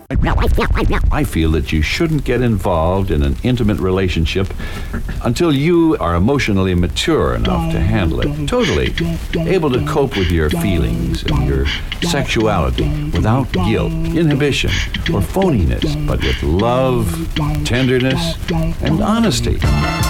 I feel that you shouldn't get involved in an intimate relationship until you are emotionally mature enough to handle it. Totally able to cope with your feelings and your sexuality without guilt, inhibition, or phoniness, but with love, tenderness, and honesty.